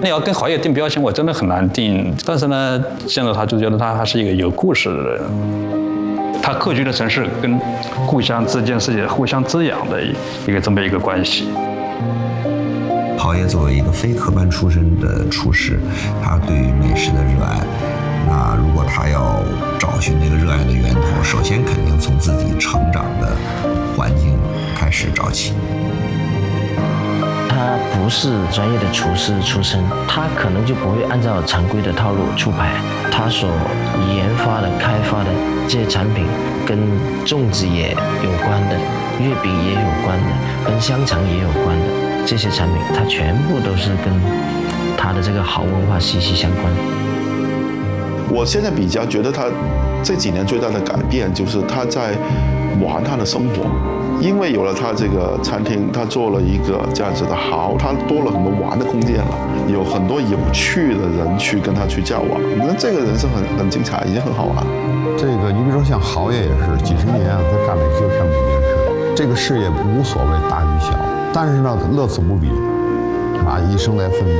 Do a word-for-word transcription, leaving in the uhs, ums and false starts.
那要跟豪爷定标签，我真的很难定。但是呢，见到他就觉得他还是一个有故事的人。他客居的城市跟故乡之间是互相滋养的一个这么一个关系。 豪爷作为一个非科班出身的厨师，他对于美食的热爱，那如果他要找寻这个热爱的源头，首先肯定从自己成长的环境开始找起。 他不是专业的厨师出身，他可能就不会按照常规的套路出牌。他所研发的、开发的这些产品，跟粽子也有关的，月饼也有关的，跟香肠也有关的这些产品，它全部都是跟他的这个好文化息息相关。 我现在比较觉得他这几年最大的改变就是他在玩他的生活。因为有了他这个餐厅，他做了一个这样子的好，他多了很多玩的空间了，有很多有趣的人去跟他去交往，那这个人生很很精彩，已经很好玩。 这个你比如说像豪爷也是几十年啊，他干了就这么一件事，这个事业无所谓大与小，但是呢乐此不疲，啊，一生来分。